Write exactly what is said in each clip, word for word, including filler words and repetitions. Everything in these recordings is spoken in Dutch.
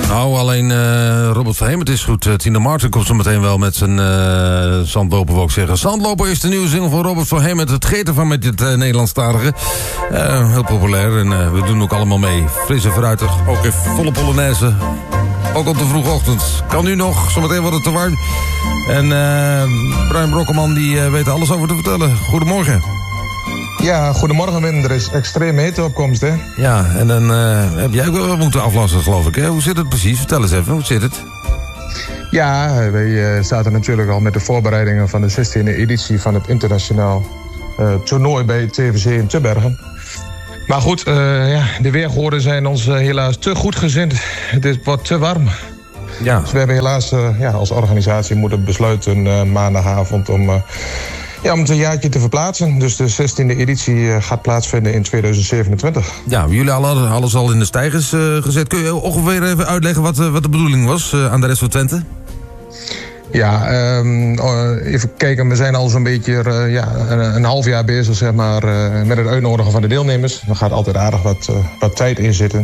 Nou, alleen uh, Robert van Hemert is goed. Uh, Tina Martin komt zo meteen wel met zijn uh, Zandloper, wil ik zeggen. Zandloper is de nieuwe single van Robert van Hemert. Het geeft ervan met het uh, Nederlandstalige. Uh, heel populair en uh, we doen ook allemaal mee. Fris en fruitig, ook in volle Polonaise. Ook op de vroege ochtend. Kan nu nog, zometeen wordt het te warm. En uh, Brian Brokkelman die uh, weet er alles over te vertellen. Goedemorgen. Ja, goedemorgen Wim. Er is extreme hitteopkomst, hè? Ja, en dan uh, heb jij ook wel moeten aflassen, geloof ik, hè? Hoe zit het precies? Vertel eens even, hoe zit het? Ja, wij uh, zaten natuurlijk al met de voorbereidingen van de zestiende editie van het internationaal uh, toernooi bij T V C in Tubbergen. Maar goed, uh, ja, de weergoden zijn ons uh, helaas te goed gezind. Het is wat te warm. Ja. Dus we hebben helaas uh, ja, als organisatie moeten besluiten uh, maandagavond om... Uh, Ja, om het een jaartje te verplaatsen. Dus de zestiende editie gaat plaatsvinden in tweeduizend zevenentwintig. Ja, jullie hadden alles al in de stijgers uh, gezet. Kun je ongeveer even uitleggen wat, uh, wat de bedoeling was uh, aan de rest van Twente? Ja, um, even kijken. We zijn al zo'n beetje uh, ja, een, een half jaar bezig zeg maar, uh, met het uitnodigen van de deelnemers. Er gaat altijd aardig wat, uh, wat tijd in zitten.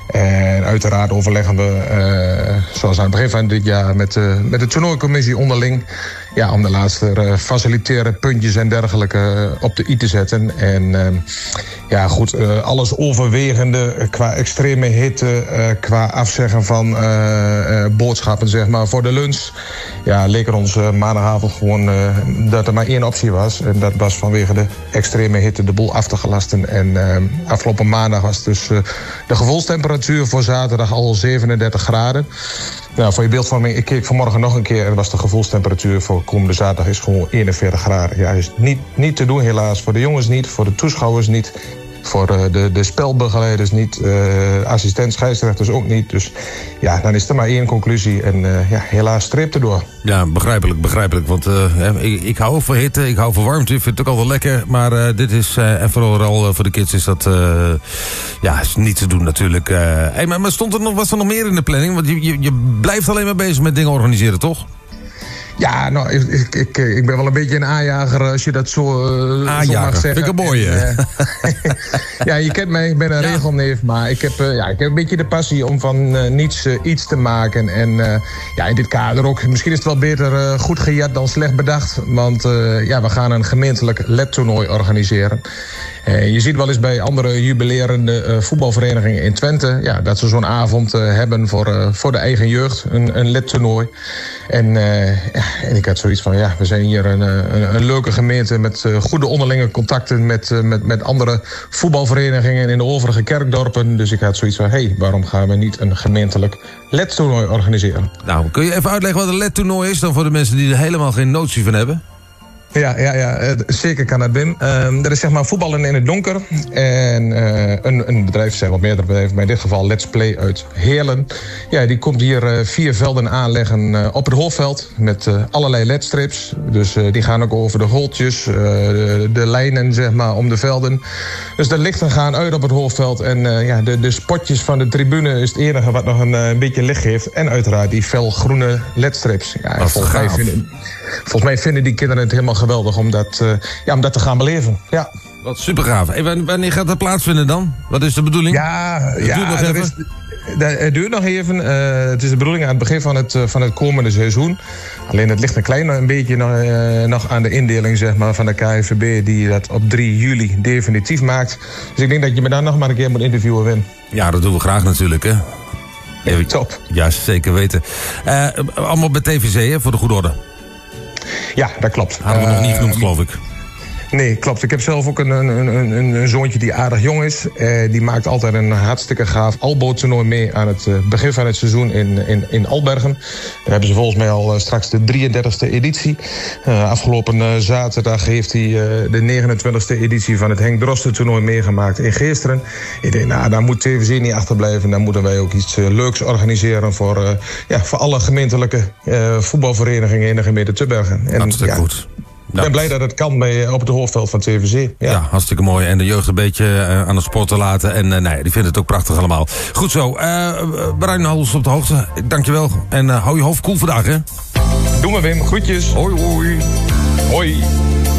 En uiteraard overleggen we, uh, zoals aan het begin van dit jaar... met, uh, met de toernooicommissie onderling... Ja, om de laatste uh, faciliteren puntjes en dergelijke uh, op de i te zetten. En uh, ja, goed, uh, alles overwegende uh, qua extreme hitte... Uh, qua afzeggen van uh, uh, boodschappen, zeg maar, voor de lunch... Ja, leek er ons uh, maandagavond gewoon uh, dat er maar één optie was. En dat was vanwege de extreme hitte de boel af te gelasten. En uh, afgelopen maandag was dus uh, de gevoelstemperatuur voor zaterdag al zevenendertig graden. Nou, voor je beeldvorming, ik keek vanmorgen nog een keer... en was de gevoelstemperatuur voor komende zaterdag is gewoon eenenveertig graden. Ja, is niet, niet te doen helaas. Voor de jongens niet, voor de toeschouwers niet... voor uh, de, de spelbegeleiders niet, uh, assistent scheidsrechters ook niet. Dus ja, dan is er maar één conclusie en uh, ja, helaas streep erdoor. Ja, begrijpelijk, begrijpelijk. Want uh, ik, ik hou van hitte, ik hou van warmte, ik vind het ook altijd lekker. Maar uh, dit is, uh, en vooral uh, voor de kids is dat uh, ja, is niet te doen natuurlijk. Uh, hey, maar, maar stond er nog, was er nog meer in de planning? Want je, je, je blijft alleen maar bezig met dingen organiseren, toch? Ja, nou, ik, ik, ik ben wel een beetje een aanjager als je dat zo, uh, aanjager. zo mag zeggen. Vind ik een mooie. En, uh, ja, je kent mij, ik ben een ja. regelneef, maar ik heb, uh, ja, ik heb een beetje de passie om van uh, niets uh, iets te maken. En uh, ja, in dit kader ook, misschien is het wel beter uh, goed gejat dan slecht bedacht. Want uh, ja, we gaan een gemeentelijk L E D-toernooi organiseren. Uh, je ziet wel eens bij andere jubilerende uh, voetbalverenigingen in Twente... Ja, dat ze zo'n avond uh, hebben voor, uh, voor de eigen jeugd, een, een L E D-toernooi. En, uh, ja, en ik had zoiets van, ja, we zijn hier een, een, een leuke gemeente... met uh, goede onderlinge contacten met, uh, met, met andere voetbalverenigingen... in de overige kerkdorpen. Dus ik had zoiets van, hé, hey, waarom gaan we niet een gemeentelijk L E D-toernooi organiseren? Nou, kun je even uitleggen wat een L E D-toernooi is... dan voor de mensen die er helemaal geen notie van hebben? Ja, ja, ja, zeker kan dat, Wim. Uh, er is zeg maar voetballen in het donker. En uh, een, een bedrijf, zijn wel meerdere bedrijven, maar in dit geval Let's Play uit Heerlen. Ja, die komt hier uh, vier velden aanleggen uh, op het hoofdveld. Met uh, allerlei L E D-strips. Dus uh, die gaan ook over de holtjes, uh, de, de lijnen zeg maar om de velden. Dus de lichten gaan uit op het hoofdveld. En uh, ja, de, de spotjes van de tribune is het enige wat nog een, uh, een beetje licht geeft. En uiteraard die felgroene L E D-strips. Ja, volgens mij vinden, volgens mij vinden die kinderen het helemaal geweldig om dat, uh, ja, om dat te gaan beleven. Ja. Wat super gaaf. Hey, wanneer gaat dat plaatsvinden dan? Wat is de bedoeling? Ja, het ja duurt nog even. Is, het duurt nog even. Uh, het is de bedoeling aan het begin van het, uh, van het komende seizoen. Alleen het ligt een klein een beetje nog, uh, nog aan de indeling zeg maar, van de K N V B... die dat op drie juli definitief maakt. Dus ik denk dat je me daar nog maar een keer moet interviewen, Wim. Ja, dat doen we graag natuurlijk, hè? Ja, top. Ja, zeker weten. Uh, allemaal bij T V C, hè, voor de goede orde. Ja, dat klopt. Hadden we uh, nog niet genoemd, geloof ik. Nee, klopt. Ik heb zelf ook een, een, een, een zoontje die aardig jong is. Uh, die maakt altijd een hartstikke gaaf Albo-toernooi mee... aan het uh, begin van het seizoen in, in, in Albergen. Daar hebben ze volgens mij al uh, straks de drieëndertigste editie. Uh, afgelopen uh, zaterdag heeft hij uh, de negenentwintigste editie... van het Henk Drosten-toernooi meegemaakt in Geesteren. Ik denk, nou, daar moet T V C niet achterblijven. Dan moeten wij ook iets uh, leuks organiseren... voor, uh, ja, voor alle gemeentelijke uh, voetbalverenigingen in de gemeente Tubbergen. En, hartstikke ja, goed. Ik ben ja. blij dat het kan bij, op het hoofdveld van T V C. Ja. ja, hartstikke mooi. En de jeugd een beetje uh, aan het sporten laten. En uh, nee, die vinden het ook prachtig allemaal. Goed zo. Uh, Bruin, hou ons op de hoogte. Dankjewel. En uh, hou je hoofd koel vandaag, hè? Doe maar, Wim. Groetjes. Hoi, hoi. Hoi.